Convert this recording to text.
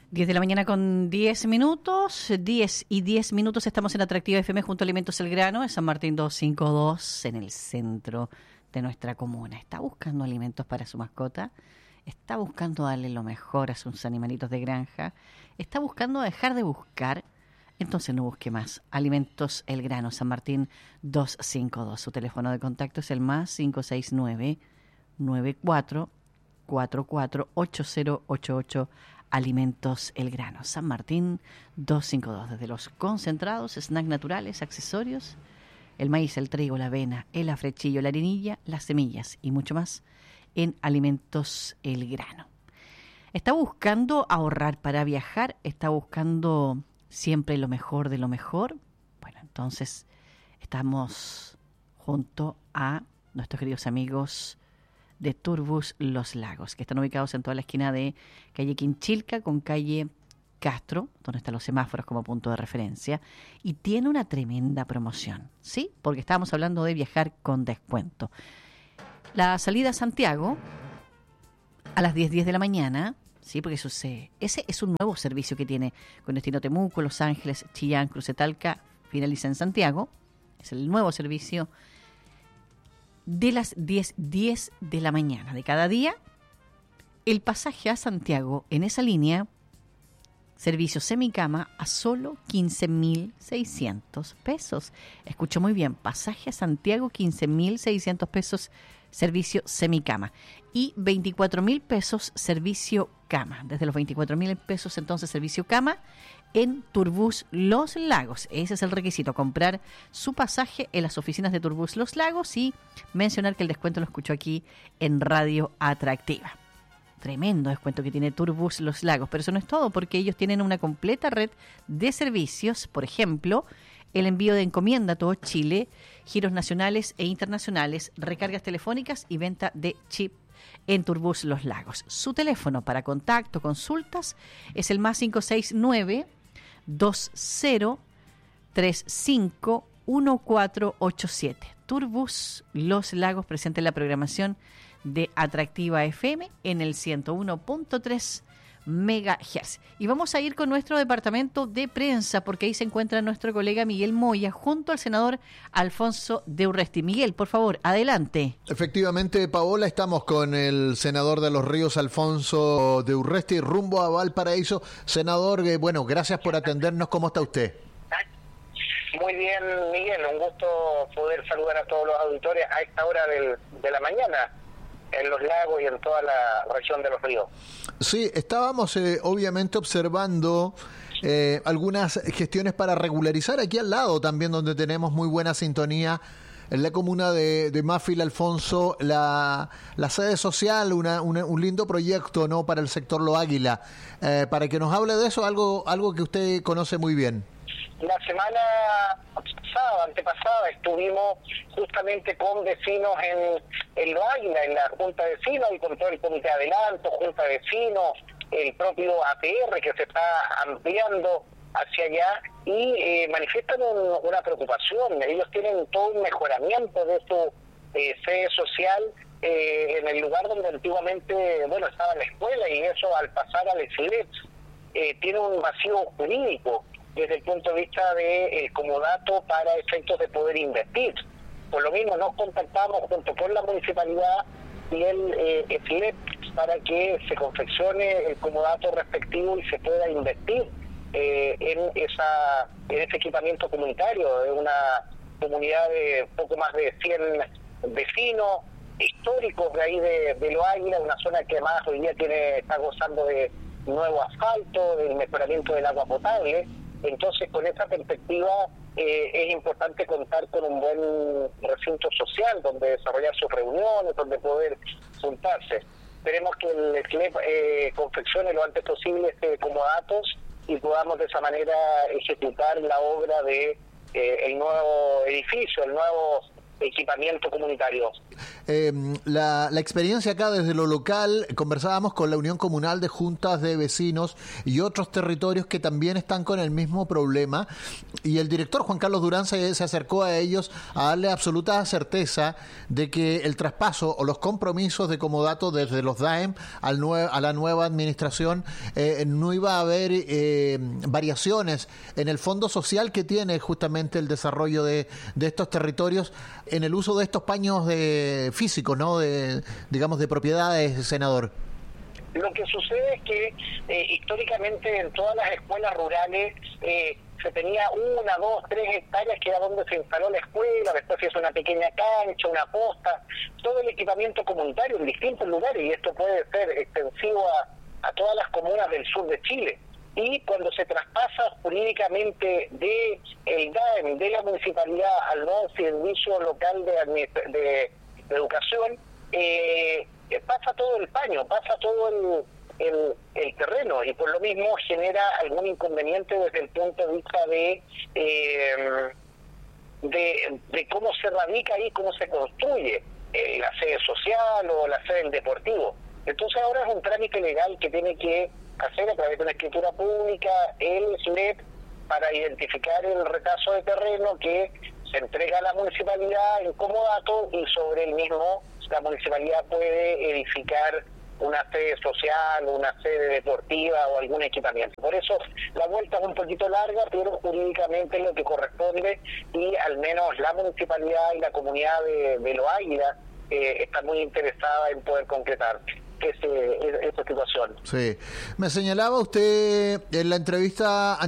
10 de la mañana con 10 minutos, 10 y 10 minutos estamos en Atractiva FM junto a Alimentos El Grano, en San Martín 252, en el centro de nuestra comuna. ¿Está buscando alimentos para su mascota? ¿Está buscando darle lo mejor a sus animalitos de granja? ¿Está buscando dejar de buscar? Entonces no busque más. Alimentos El Grano, San Martín 252. Su teléfono de contacto es el más 569 94 44 8088. Alimentos El Grano, San Martín 252. Desde los concentrados, snack naturales, accesorios, el maíz, el trigo, la avena, el afrechillo, la harinilla, las semillas y mucho más en Alimentos El Grano. ¿Está buscando ahorrar para viajar? ¿Está buscando siempre lo mejor de lo mejor? Bueno, entonces estamos junto a nuestros queridos amigos de Turbus Los Lagos, que están ubicados en toda la esquina de calle Quinchilca con calle Castro, donde están los semáforos como punto de referencia, y tiene una tremenda promoción, ¿sí? Porque estábamos hablando de viajar con descuento. La salida a Santiago a las 10:10 de la mañana, ¿sí? Porque ese es un nuevo servicio que tiene con destino Temuco, Los Ángeles, Chillán, Crucetalca, finaliza en Santiago. Es el nuevo servicio de las 10:10 de la mañana de cada día. El pasaje a Santiago en esa línea, servicio semicama, a solo 15.600 pesos. Escucho muy bien, pasaje a Santiago, 15.600 pesos, servicio semicama. Y 24.000 pesos, servicio cama. Desde los 24.000 pesos, entonces, servicio cama en Turbus Los Lagos. Ese es el requisito, comprar su pasaje en las oficinas de Turbus Los Lagos y mencionar que el descuento lo escuchó aquí en Radio Atractiva. Tremendo descuento que tiene Turbus Los Lagos, pero eso no es todo, porque ellos tienen una completa red de servicios, por ejemplo, el envío de encomienda a todo Chile, giros nacionales e internacionales, recargas telefónicas y venta de chip en Turbus Los Lagos. Su teléfono para contacto, consultas, es el más 569 2035 1487. Turbus Los Lagos presente en la programación de Atractiva FM en el 101.3 MHz. Y vamos a ir con nuestro departamento de prensa, porque ahí se encuentra nuestro colega Miguel Moya junto al senador Alfonso de Urresti. Miguel, por favor, adelante. Efectivamente, Paola, estamos con el senador de Los Ríos, Alfonso de Urresti, rumbo a Valparaíso. Senador, bueno, gracias por atendernos. ¿Cómo está usted? Muy bien, Miguel, un gusto poder saludar a todos los auditores a esta hora de la mañana en Los Lagos y en toda la región de Los Ríos. Sí, estábamos obviamente observando algunas gestiones para regularizar aquí al lado también, donde tenemos muy buena sintonía en la comuna de Mafil, Alfonso, la sede social, un lindo proyecto, ¿no?, para el sector Lo Águila, para que nos hable de eso, algo que usted conoce muy bien. La semana antepasada, estuvimos justamente con vecinos en Lo Águila, en la Junta de Vecinos, y con todo el Comité de Adelanto, Junta de Vecinos, el propio APR que se está ampliando hacia allá, y manifiestan una preocupación. Ellos tienen todo un mejoramiento de su sede social en el lugar donde antiguamente, estaba la escuela, y eso, al pasar al ESILEP, tiene un vacío jurídico desde el punto de vista de comodato para efectos de poder invertir. Por lo mismo nos contactamos junto con la municipalidad y el EFILEP para que se confeccione el comodato respectivo y se pueda invertir en ese equipamiento comunitario. Es una comunidad de poco más de 100 vecinos históricos de ahí de Lo Águila, una zona que más hoy día está gozando de nuevo asfalto, del mejoramiento del agua potable. Entonces, con esa perspectiva, es importante contar con un buen recinto social donde desarrollar sus reuniones, donde poder juntarse. Esperemos que el CLEP confeccione lo antes posible comodatos y podamos de esa manera ejecutar la obra de el nuevo edificio, el nuevo equipamiento comunitario. La experiencia acá desde lo local, conversábamos con la Unión Comunal de Juntas de Vecinos y otros territorios que también están con el mismo problema, y el director Juan Carlos Durán se acercó a ellos a darle absoluta certeza de que el traspaso o los compromisos de comodato desde los DAEM a la nueva administración no iba a haber variaciones en el fondo social que tiene justamente el desarrollo de estos territorios en el uso de estos paños físicos, ¿no? Digamos, de propiedades, senador. Lo que sucede es que históricamente en todas las escuelas rurales se tenía 1, 2, 3 hectáreas que era donde se instaló la escuela, después se hizo una pequeña cancha, una posta, todo el equipamiento comunitario en distintos lugares, y esto puede ser extensivo a todas las comunas del sur de Chile. Y cuando se traspasa jurídicamente de el DAEM, de la municipalidad al nuevo servicio local de educación, pasa todo el paño, pasa todo el terreno, y por lo mismo genera algún inconveniente desde el punto de vista de cómo se radica ahí, cómo se construye la sede social o la sede del deportivo. Entonces ahora es un trámite legal que tiene que hacer a través de una escritura pública el SLEP para identificar el retazo de terreno que se entrega a la municipalidad en comodato, y sobre el mismo la municipalidad puede edificar una sede social, una sede deportiva o algún equipamiento. Por eso la vuelta es un poquito larga, pero jurídicamente es lo que corresponde, y al menos la municipalidad y la comunidad de Loáguida está muy interesada en poder concretar esta situación. Sí. Me señalaba usted en la entrevista